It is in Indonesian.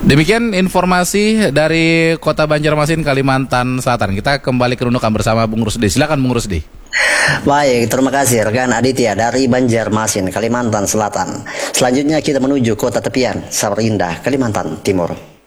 Demikian informasi dari Kota Banjarmasin, Kalimantan Selatan. Kita kembali ke Nunukan bersama Bung Rusdi. Silakan Bung Rusdi. Baik, terima kasih rekan Aditya dari Banjarmasin, Kalimantan Selatan. Selanjutnya kita menuju kota tepian, Samarinda, Kalimantan Timur.